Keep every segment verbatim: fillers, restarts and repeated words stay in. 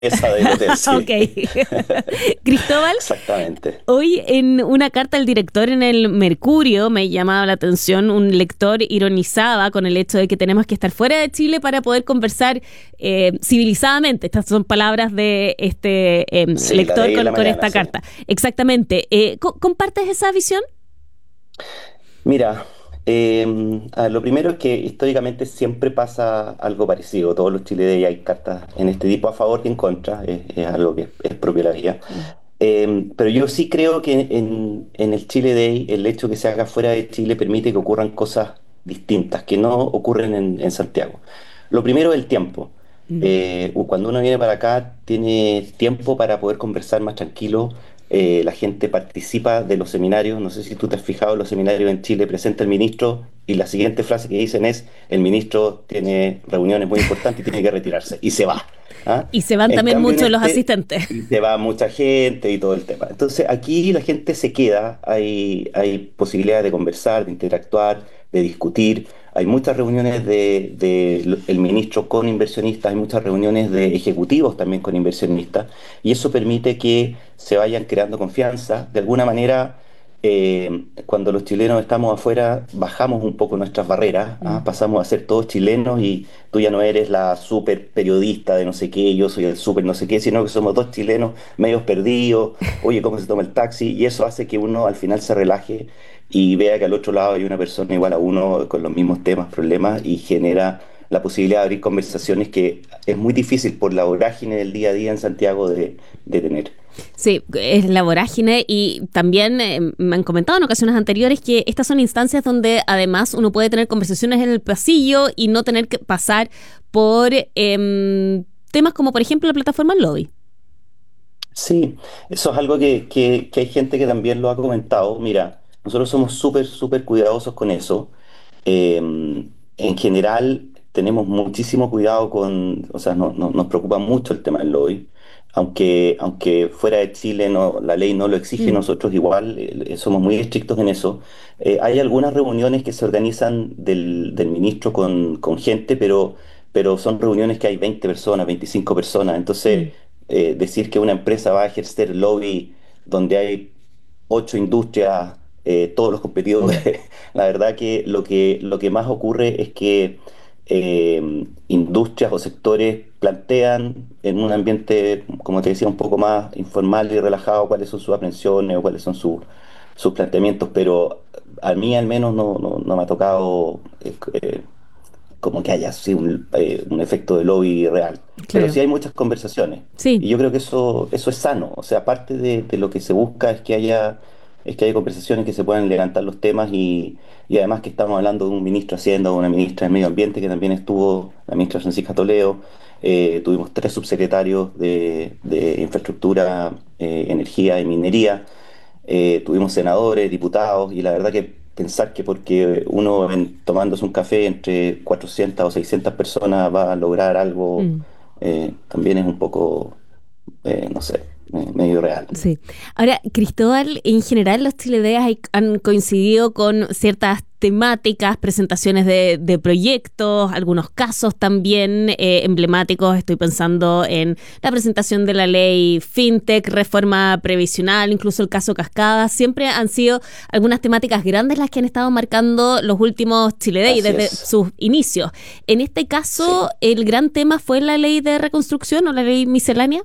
mesa del hotel, sí. Ok. Cristóbal, Exactamente. hoy en una carta al director en el Mercurio me llamaba la atención, un lector ironizaba con el hecho de que tenemos que estar fuera de Chile para poder conversar eh, civilizadamente. Estas son palabras de este eh, Sí, la lector leí en con, la con mañana, esta sí. carta. Exactamente. Eh, ¿co- ¿compartes esa visión? Mira, eh, a lo primero es que históricamente siempre pasa algo parecido. Todos los Chile Day hay cartas en este tipo a favor y en contra. Es, es algo que es, es propio de la vida. Mm. Eh, pero yo sí creo que en, en el Chile Day el hecho que se haga fuera de Chile permite que ocurran cosas distintas que no ocurren en, en Santiago. Lo primero es el tiempo. Mm. Eh, cuando uno viene para acá tiene tiempo para poder conversar más tranquilo. Eh, la gente participa de los seminarios. No sé si tú te has fijado, los seminarios en Chile presenta el ministro y la siguiente frase que dicen es: el ministro tiene reuniones muy importantes y tiene que retirarse y se va. ¿Ah? Y se van En también cambio, en muchos los este, asistentes. y se va mucha gente y todo el tema. Entonces, aquí la gente se queda, hay, hay posibilidades de conversar, de interactuar, de discutir. Hay muchas reuniones de, de lo- el ministro con inversionistas, hay muchas reuniones de ejecutivos también con inversionistas, y eso permite que se vayan creando confianza. De alguna manera, eh, cuando los chilenos estamos afuera, bajamos un poco nuestras barreras, ¿ah? Mm. Pasamos a ser todos chilenos y tú ya no eres la super periodista de no sé qué, yo soy el super no sé qué, sino que somos dos chilenos medios perdidos, oye, ¿cómo se toma el taxi? Y eso hace que uno al final se relaje y vea que al otro lado hay una persona igual a uno con los mismos temas, problemas, y genera la posibilidad de abrir conversaciones que es muy difícil por la vorágine del día a día en Santiago de, de tener. Sí, es la vorágine y también eh, me han comentado en ocasiones anteriores que estas son instancias donde además uno puede tener conversaciones en el pasillo y no tener que pasar por em, temas como por ejemplo la plataforma Lobby. Sí, eso es algo que, que- que hay gente que también lo ha comentado. Mira, nosotros somos súper, súper cuidadosos con eso. Eh, en general, tenemos muchísimo cuidado con, o sea, no- no- nos preocupa mucho el tema del lobby. Aunque, aunque fuera de Chile no, la ley no lo exige, Mm. nosotros igual eh, somos muy estrictos en eso. Eh, hay algunas reuniones que se organizan del, del ministro con, con gente, pero, pero son reuniones que hay veinte personas, veinticinco personas. Entonces, Mm. eh, decir que una empresa va a ejercer lobby donde hay ocho industrias, eh, todos los competidores, Mm. la verdad que lo que, lo que más ocurre es que eh, industrias o sectores plantean en un ambiente, como te decía, un poco más informal y relajado cuáles son sus aprensiones o cuáles son sus sus planteamientos, pero a mí al menos no, no, no me ha tocado eh, eh, como que haya así un, eh, un efecto de lobby real. Pero Claro. sí hay muchas conversaciones. Y Sí. yo creo que eso, eso es sano. O sea, parte de, de lo que se busca es que haya, es que haya conversaciones que se puedan levantar los temas y, y además que estamos hablando de un ministro de Hacienda o una ministra de Medio Ambiente que también estuvo, la ministra Francisca Toledo. Eh, tuvimos tres subsecretarios de, de Infraestructura, eh, Energía y Minería. Eh, tuvimos senadores, diputados, y la verdad que pensar que porque uno en- tomándose un café entre cuatrocientas o seiscientas personas va a lograr algo, Mm. eh, también es un poco, eh, no sé, eh, medio real. Sí. Ahora, Cristóbal, en general los chiledeas hay- han coincidido con ciertas temáticas, presentaciones de, de proyectos, algunos casos también eh, emblemáticos. Estoy pensando en la presentación de la ley FinTech, reforma previsional, incluso el caso Cascada. Siempre han sido algunas temáticas grandes las que han estado marcando los últimos Chileday Así desde es, sus inicios. En este sí, caso, el gran tema fue la ley de reconstrucción o la ley miscelánea.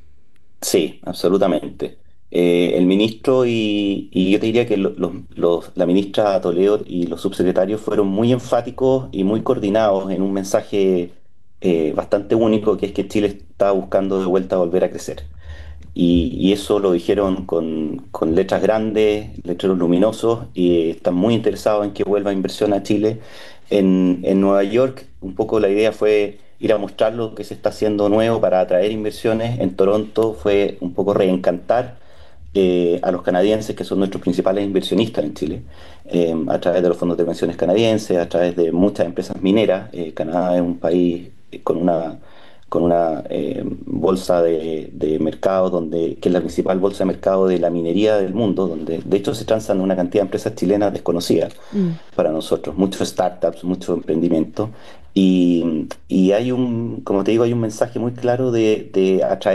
sí, absolutamente. Eh, el ministro y, y yo te diría que lo- los, los- la ministra Toledo y los subsecretarios fueron muy enfáticos y muy coordinados en un mensaje eh, bastante único, que es que Chile está buscando de vuelta volver a crecer. Y, y eso lo dijeron con, con letras grandes, letreros luminosos, y están muy interesados en que vuelva inversión a Chile. En, en Nueva York, un poco la idea fue ir a mostrar lo que se está haciendo nuevo para atraer inversiones. En Toronto fue un poco reencantar eh, a los canadienses, que son nuestros principales inversionistas en Chile, eh, a través de los fondos de pensiones canadienses, a través de muchas empresas mineras. Eh, Canadá es un país con una con una eh, bolsa de, de mercado, donde, que es la principal bolsa de mercado de la minería del mundo, donde de hecho se transan una cantidad de empresas chilenas desconocidas Mm. para nosotros, muchos startups, mucho emprendimiento. Y, y hay un, como te digo, hay un mensaje muy claro de, de atraer